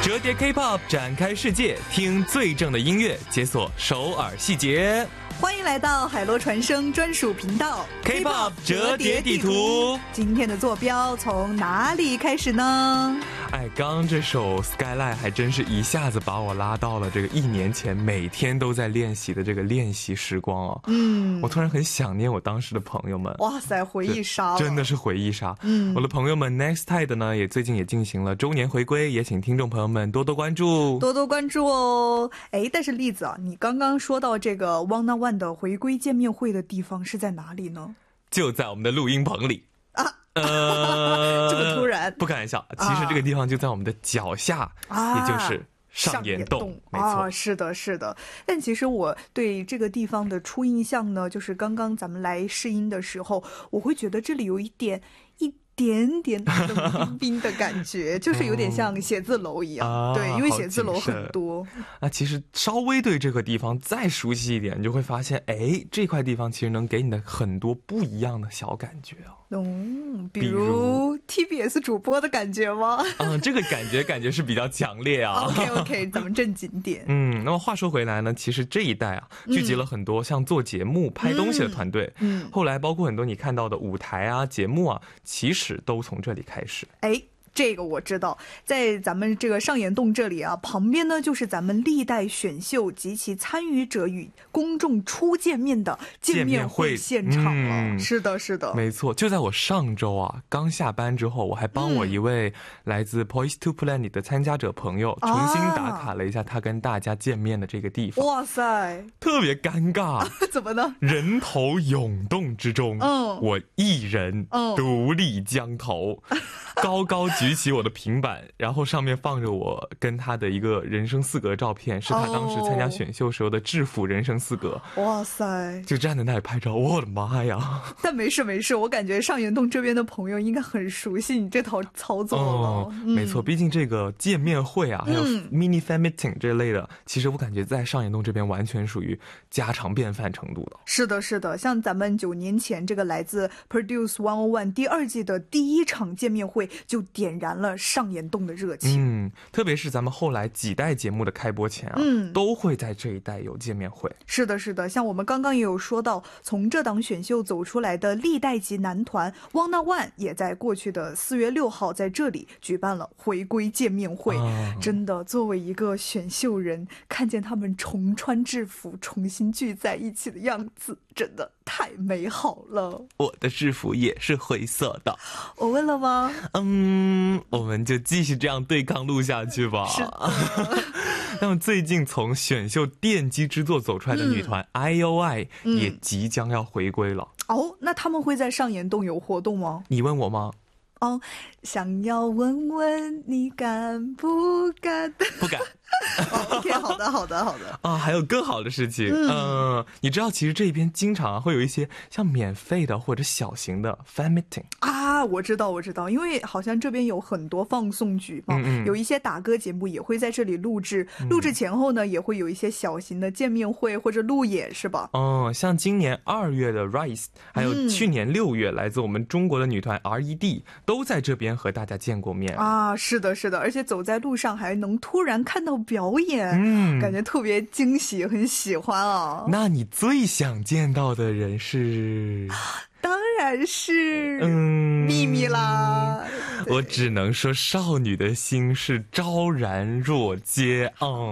折叠 K-pop 展开世界，听最正的音乐，解锁首尔细节。 欢迎来到海螺传声专属频道 K-pop 折叠地图。 今天的坐标从哪里开始呢？ 刚这首 Skyline 还真是一下子把我拉到了这个1年前每天都在练习的这个练习时光哦。我突然很想念我当时的朋友们。 哇塞，回忆杀了， 真的是回忆杀。我的朋友们 Next Tide 呢，最近也进行了周年回归，也请听众朋友们多多关注， 多多关注哦。但是栗子啊，你刚刚说到这个 Wanna One 的回归见面会的地方是在哪里呢？ 就在我们的录音棚里啊。 这么突然？ 不开玩笑，其实这个地方就在我们的脚下，也就是上岩洞。没错， 是的，是的。但其实我对这个地方的初印象呢，就是刚刚咱们来试音的时候，我会觉得这里有一点点冷冰冰的感觉，就是有点像写字楼一样。对，因为写字楼很多。 其实稍微对这个地方再熟悉一点，你就会发现，这块地方其实能给你的很多不一样的小感觉哦。 比如 TBS 主播的感觉吗？ 这个感觉是比较强烈啊。 OK， 咱们正经点。 那么话说回来呢，其实这一带啊，聚集了很多像做节目、拍东西的团队。后来包括很多你看到的舞台啊、节目啊，其实都从这里开始。 这个我知道，在咱们这个上岩洞这里啊，旁边呢就是咱们历代选秀及其参与者与公众初见面的见面会现场了。是的，是的， 没错。就在我上周啊刚下班之后，我还帮我一位来自 Poise to Planet 的参加者朋友重新打卡了一下他跟大家见面的这个地方。 哇塞， 特别尴尬。 怎么呢？ 人头涌动之中，我一人独立江头，高高举起我的平板，然后上面放着我跟他的一个人生4格照片，是他当时参加选秀时候的制服人生4格。 哇塞， 就站在那里拍照，我的妈呀！ 但没事，我感觉上岩洞这边的朋友应该很熟悉你这套操作了。 没错，毕竟这个见面会啊，还有 mini fan meeting 这类的，其实我感觉在上岩洞这边完全属于家常便饭程度的。 是的，是的，像咱们9年前这个来自 Produce 101第2季的第1场见面会，就点燃了上岩洞的热情。 特别是咱们后来几代节目的开播前啊，都会在这一带有见面会。 是的，是的，像我们刚刚也有说到，从这档选秀走出来的历代级男团 Wanna One 也在过去的4月6号在这里举办了回归见面会。真的，作为一个选秀人，看见他们重穿制服重新聚在一起的样子，真的太美好了。 我的制服也是灰色的。 我问了吗？ 我们就继续这样对抗录下去吧。 是的。 那么最近从选秀奠基之作走出来的女团 IOI 也即将要回归了。 那他们会在上岩洞有活动吗？ 你问我吗？ 想要问问你敢不敢？ 不敢。 OK， 好的。 还有更好的事情。你知道其实这边经常会有一些像免费的或者小型的 fan meeting 啊。我知道，因为好像这边有很多放送局嘛，有一些打歌节目也会在这里录制，录制前后呢也会有一些小型的见面会或者路演，是吧？ 像今年2月的 Rise， 还有去年6月来自我们中国的女团 RED 都在这边和大家见过面啊。是的，而且走在路上还能突然看到表演，感觉特别惊喜，很喜欢啊。 那你最想见到的人是？ 当然是秘密啦。 我只能说少女的心是昭然若揭。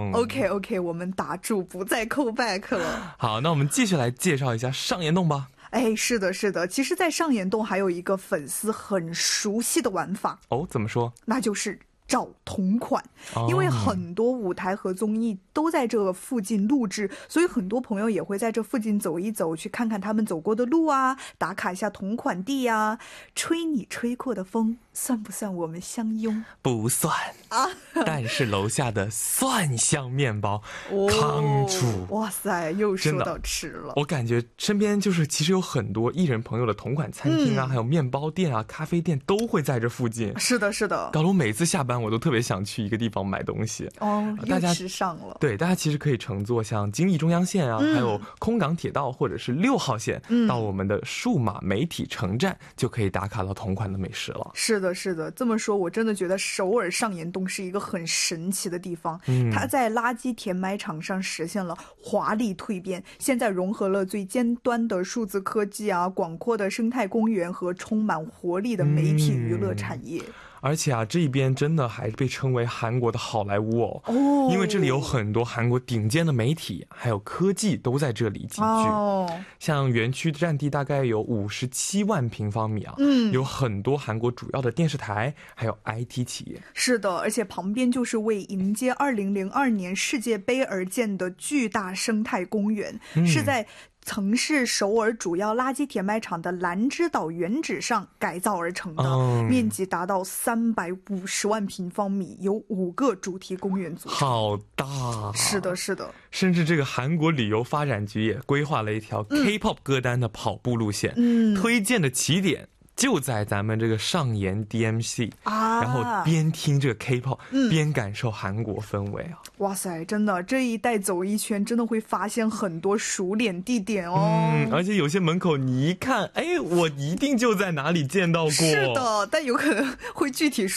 OK， 我们打住，不再call back了。 好，那我们继续来介绍一下上岩洞吧。 是的，其实在上岩洞还有一个粉丝很熟悉的玩法。 怎么说？ 那就是找同款。因为很多舞台和综艺都在这附近录制，所以很多朋友也会在这附近走一走，去看看他们走过的路啊，打卡一下同款地啊。吹你吹过的风，算不算我们相拥？ 不算啊。但是楼下的蒜香面包扛住。 哇塞，又说到吃了。 我感觉身边就是其实有很多艺人朋友的同款餐厅啊，还有面包店啊、咖啡店都会在这附近。 是的， 搞得我每次下班我都特别想去一个地方买东西。 又吃上了。 对，大家其实可以乘坐像京义中央线啊，还有空港铁道或者是6号线，到我们的数码媒体城站，就可以打卡到同款的美食了。 是的，是的，这么说我真的觉得首尔上岩洞是一个很神奇的地方。它在垃圾填埋场上实现了华丽蜕变，现在融合了最尖端的数字科技啊，广阔的生态公园和充满活力的媒体娱乐产业。 而且啊，这一边真的还被称为韩国的好莱坞哦，因为这里有很多韩国顶尖的媒体还有科技都在这里集聚。像园区占地大概有57万平方米啊，有很多韩国主要的电视台还有 IT 企业。 是的，而且旁边就是为迎接2002年世界杯而建的巨大生态公园，是在曾是首尔主要垃圾填埋场的兰芝岛原址上改造而成的，面积达到350万平方米，有5个主题公园组成。 好大啊！ 是的，是的。 甚至这个韩国旅游发展局也规划了一条 K-pop 歌单的跑步路线，推荐的起点就在咱们这个上岩 DMC 然后边听这个 K-pop，边感受韩国氛围啊！ 哇塞，真的这一带走一圈，真的会发现很多熟脸地点哦。 而且有些门口你一看，哎，我一定就在哪里见到过。 是的，但有可能会具体说